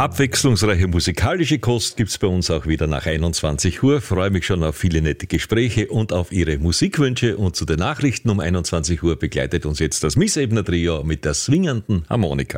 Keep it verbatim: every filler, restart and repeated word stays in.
Abwechslungsreiche musikalische Kost gibt's bei uns auch wieder nach einundzwanzig Uhr. Freue mich schon auf viele nette Gespräche und auf Ihre Musikwünsche. Und zu den Nachrichten um einundzwanzig Uhr begleitet uns jetzt das Miss Ebner Trio mit der swingenden Harmonika.